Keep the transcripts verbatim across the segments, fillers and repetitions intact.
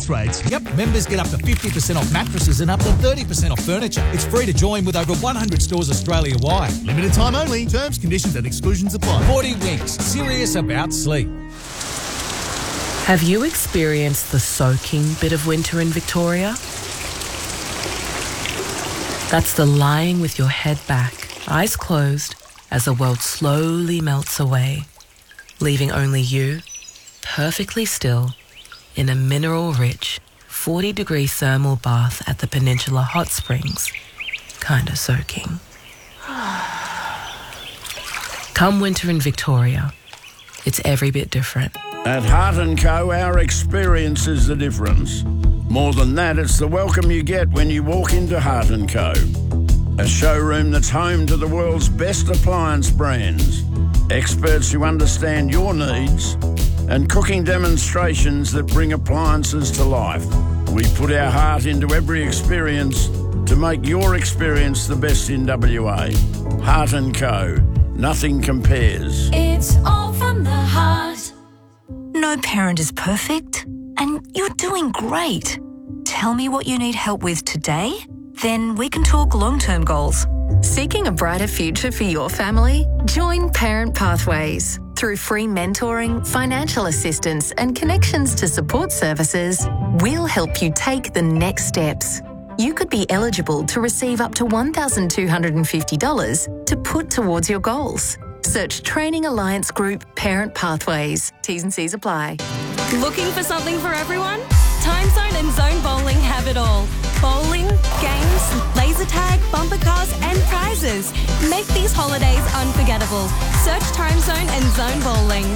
off rates. Yep, members get up to fifty percent off mattresses and up to thirty percent off furniture. It's free to join with over one hundred stores Australia-wide. Limited time only. Terms, conditions and exclusions apply. forty winks. Serious about sleep. Have you experienced the soaking bit of winter in Victoria? That's the lying with your head back, eyes closed, as the world slowly melts away, leaving only you, perfectly still, in a mineral-rich, forty-degree thermal bath at the Peninsula Hot Springs, kinda soaking. Come winter in Victoria, it's every bit different. At Heart and Co, our experience is the difference. More than that, it's the welcome you get when you walk into Heart and Co, a showroom that's home to the world's best appliance brands, experts who understand your needs, and cooking demonstrations that bring appliances to life. We put our heart into every experience to make your experience the best in W A. Heart and Co, nothing compares. It's all from the heart. No parent is perfect, and you're doing great. Tell me what you need help with today, then we can talk long-term goals. Seeking a brighter future for your family? Join Parent Pathways. Through free mentoring, financial assistance and connections to support services, we'll help you take the next steps. You could be eligible to receive up to one thousand two hundred fifty dollars to put towards your goals. Search Training Alliance Group Parent Pathways. T's and C's apply. Looking for something for everyone? Time Zone and Zone Bowling have it all. Bowling, games, laser tag, bumper cars and prizes. Make these holidays unforgettable. Search Time Zone and Zone Bowling.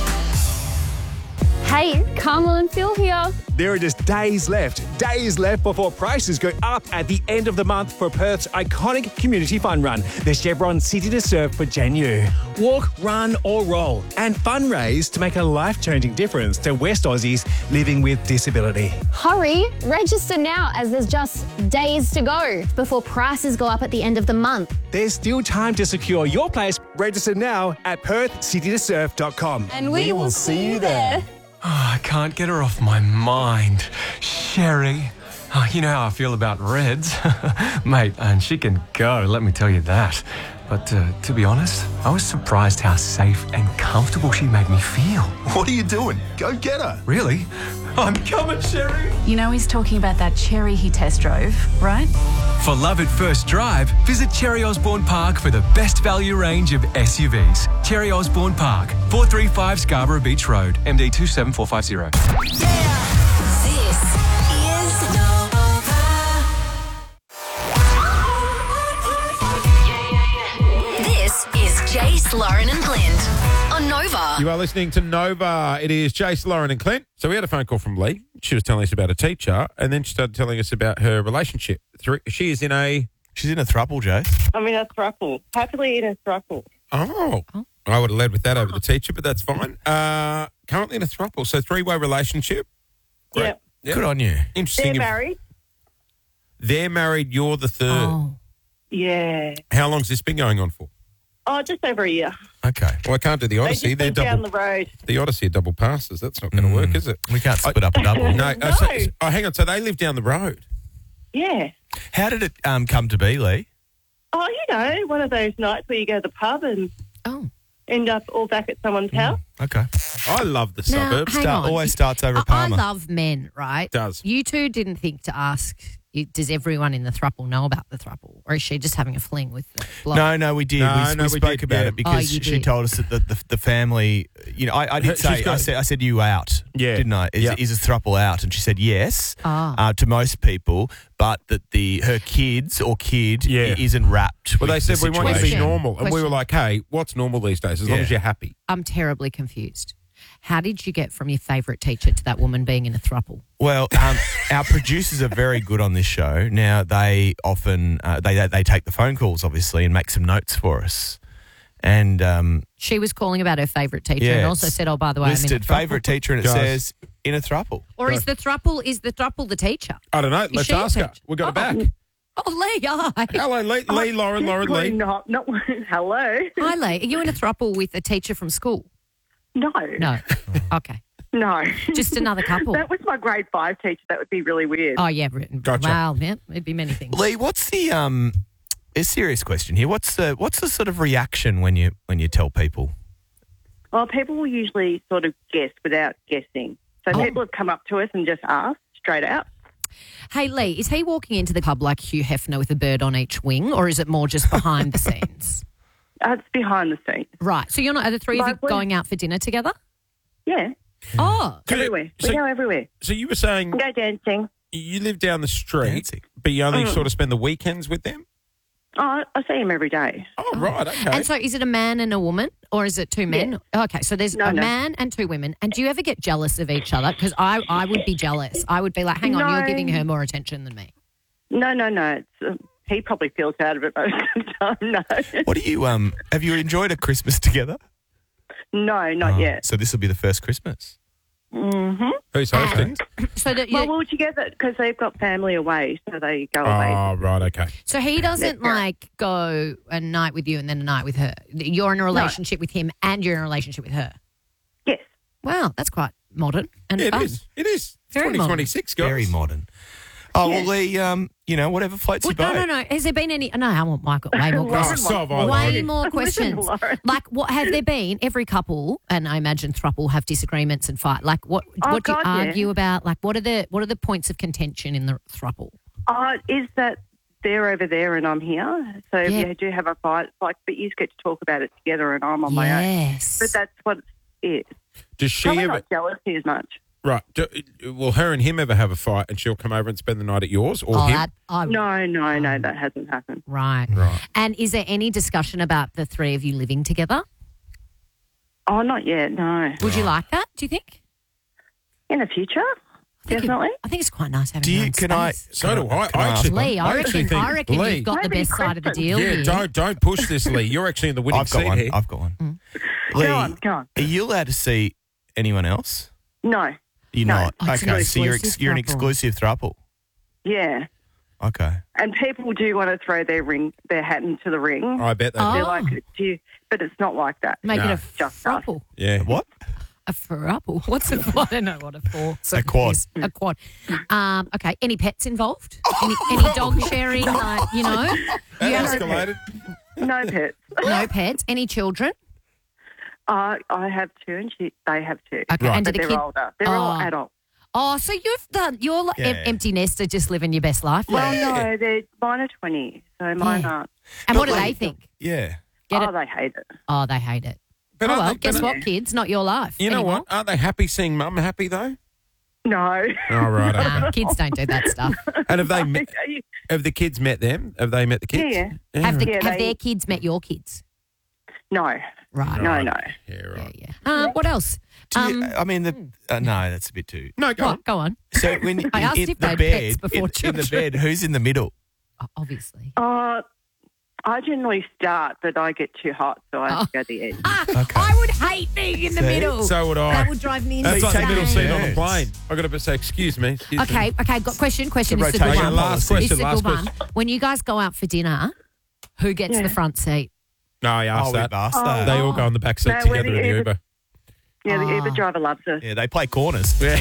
Hey, Carmel and Phil here. There are just days left, days left before prices go up at the end of the month for Perth's iconic community fun run, the Chevron City to Surf for January. Walk, run or roll and fundraise to make a life-changing difference to West Aussies living with disability. Hurry, register now as there's just days to go before prices go up at the end of the month. There's still time to secure your place. Register now at perth city to surf dot com. And we, we will see you there. Oh, I can't get her off my mind. Sherry. Oh, you know how I feel about Reds. Mate, and she can go, let me tell you that. But uh, to be honest, I was surprised how safe and comfortable she made me feel. What are you doing? Go get her. Really? I'm coming, Sherry. You know he's talking about that Cherry he test drove, right? For love at first drive, visit Cherry Osborne Park for the best value range of S U Vs. Cherry Osborne Park, four thirty-five Scarborough Beach Road, M D two seven four five zero. Yeah. This is Nova. This is Jace, Lauren and Clint on Nova. You are listening to Nova. It is Jace, Lauren and Clint. So we had a phone call from Lee. She was telling us about a teacher, and then she started telling us about her relationship. She is in a... She's in a throuple, Jace. I'm in a throuple. Happily in a throuple. Oh. oh. I would have led with that over the teacher, but that's fine. Uh, currently in a throuple. So three-way relationship. Great. Yep. Yep. Good on you. Interesting. They're married. They're married. You're the third. Oh. Yeah. How long's this been going on for? Oh, just over a year. Okay. Well, I can't do the Odyssey. They just They're down double, the road. The Odyssey are double passes. That's not going to mm. work, is it? We can't split I, up a double. No. no. Uh, so, oh, hang on. So they live down the road? Yeah. How did it um, come to be, Lee? Oh, you know, one of those nights where you go to the pub and oh. end up all back at someone's mm. house. Okay. I love the now, suburbs. Hang Start, on. always starts over I, Palmer. I love men, right? It does. You two didn't think to ask, does everyone in the throuple know about the throuple? Or is she just having a fling with the bloke? No, no, we did. No, we no, we we spoke did, about yeah. it because Oh, you she did. told us that the, the, the family, you know, I, I did Her- say, she's got- I said, I said, you out, Yeah. didn't I? Is, Yeah. is a throuple out? And she said yes Ah. uh, to most people, but that the her kids or kid Yeah. i- isn't wrapped Well, with they the said we want you to be Question. normal. And we were Question. like, hey, what's normal these days? As long Yeah. as you're happy. I'm terribly confused. How did you get from your favourite teacher to that woman being in a throuple? Well, um, our producers are very good on this show. Now, they often, uh, they they take the phone calls, obviously, and make some notes for us. And um, She was calling about her favourite teacher yeah, and also it's said, oh, by the way, I'm in a listed throuple. favourite teacher, and it Guys. says in a throuple. Or is the throuple, is the throuple the teacher? I don't know. Is Let's she a ask her. teacher? We got Oh. it back. Oh, Lee, hi. Hello, Lee, Lee Lauren, Lauren, Lee. No, no, hello. Hi, Lee. Are you in a throuple with a teacher from school? No. No. Okay. No. Just another couple. That was my grade five teacher. That would be really weird. Oh, yeah. Written. Gotcha. Wow, yeah, it'd be many things. Lee, what's the um? A serious question here. What's the what's the sort of reaction when you when you tell people? Well, people will usually sort of guess without guessing. So Oh. people have come up to us and just asked straight out. Hey, Lee, is he walking into the club like Hugh Hefner with a bird on each wing, or is it more just behind the scenes? Uh, it's behind the scenes. Right. So you're not, are the three of you Like, we- going out for dinner together? Yeah. Oh. Everywhere. So- we go everywhere. So you were saying We go dancing. you live down the street, but you only Mm. sort of spend the weekends with them? Oh, I see him every day. Oh, right, okay. And so is it a man and a woman, or is it two men? Okay, so there's No, a no. man and two women. And do you ever get jealous of each other? Because I, I would be jealous. I would be like, hang on, No. you're giving her more attention than me. No, no, no. It's, uh, he probably feels out of it most of the time. No. What do you um? Have you enjoyed a Christmas together? No, not Oh, yet. So this will be the first Christmas. Mm-hmm. Who's hosting? So that Well, we're together because they've got family away, so they go away. Oh, right, okay. So he doesn't like go a night with you and then a night with her. You're in a relationship with him and you're in a relationship with her. Yes. Wow, that's quite modern and Yeah, it fun. is. It is. Very twenty twenty-six, guys. Very modern. Oh, well, Lee, um, you know, whatever floats Well, your no, boat. no, no. Has there been any? No, I want Michael. Way more Lauren questions. so have I, Way Lauren. more questions. Lauren. Like, what have there been? Every couple, and I imagine throuple, have disagreements and fight. Like, what? Oh, what do you God, yeah. argue about? Like, what are the what are the points of contention in the throuple? Uh, is that they're over there and I'm here? So if Yeah. you do have a fight, like, but you get to talk about it together and I'm on my own. Yes. But that's what it is. Does she Probably ever... not jealousy as much. Right. Do, will her and him ever have a fight and she'll come over and spend the night at yours or Oh, him? that I No, no, no, that hasn't happened. right. Right. And is there any discussion about the three of you living together? Oh, not yet, no. Would you like that? Do you think? In the future, I think it- definitely. I think it's quite nice having Do your you? own Can I? space. So do I. Can I I actually, ask Lee, I, actually reckon, think... I reckon Lee, you've got the Maybe best side of the question. deal Yeah, here. don't, don't push this, Lee. You're actually in the winning I've got seat one. here. I've got one. Mm. Lee, Go on, go on. are you allowed to see anyone else? No. You're No. not. Oh, it's an Okay, so you're ex- exclusive you're an throuple. exclusive throuple. Yeah. Okay. And people do want to throw their ring, their hat into the ring. I bet they Oh. They're do. like, do you, but it's not like that. Make No. it a Just us. throuple. Yeah. What? A throuple. What's a I don't know what a four. A quad. is. A quad. Um, okay. Any pets involved? Any, any dog sharing? Like, you know, That you have- escalated. No pets. no pets. Any children? Uh, I have two and she, they have two. Okay. Right. And But did a they're kid? older. They're all Oh. adults. Oh, so you've done. You're like Yeah. em- empty nester, just living your best life. Well, Yeah. no, they're mine are twenty, so mine Yeah. aren't. And what do But they like- think? Yeah. Get oh, it? they hate it. Oh, they hate it. But oh aren't well, they- guess but- what, kids? Not your life. You know anymore. what? Aren't they happy seeing mum happy, though? No. Oh, right. Okay. Nah, kids don't do that stuff. And have they met, have the kids met them? Have they met the kids? Yeah. Have, the, Yeah, have they- their kids met your kids? No. Right. No, no. Yeah, right. Yeah, yeah. Uh, what else? Do you, Um, I mean, the, uh, no, that's a bit too. No, go Go on. on. Go on. So when I in, asked in if the they had bed, pets before in, in the children. bed, who's in the middle? O- Obviously. Uh, I generally start, but I get too hot, so I have to go to the edge. Ah, Okay. I would hate being in the See? middle. So would I. That would drive me That's insane. like the middle seat on a Yes. plane. I've got to say, excuse me. Excuse Okay, me. okay. Got question. Question. The This is a good rotation one. last policy. question, This is a last good one. question. When you guys go out for dinner, who gets Yeah. the front seat? No, I Oh, asked we've that. asked Oh. that. They all go in the back seat No, we're together the in the Uber- Uber. Yeah, the Oh. Uber driver loves us. Yeah, they play corners. Yeah.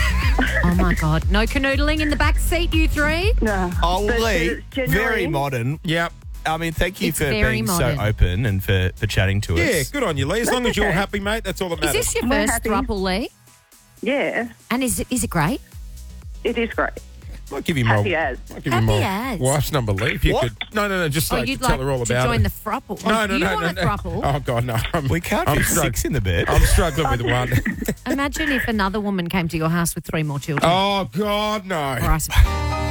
Oh my God! No canoodling in the back seat, you three. No. Oh, But Lee, it's generally- very modern. Yep. I mean, thank you It's for very being modern. so open and for, for chatting to Yeah, us. good on you, Lee. As That's long as you're okay. happy, mate, that's all that Is matters. this your We're first happy. throuple, Lee? Yeah, And is it is it great? it is great. I'll give you Happy my, as. I'll give Happy you my as. wife's number, Lee. If you What? could. No, no, no. Just Oh, like you'd tell like her all to about join it. the throuple? no, Oh, no, you no, want no, a no. throuple? Oh God, no. I'm, We can't I'm fit strugg- six in the bed. I'm struggling with one. Imagine if another woman came to your house with three more children. Oh God, no. Christ.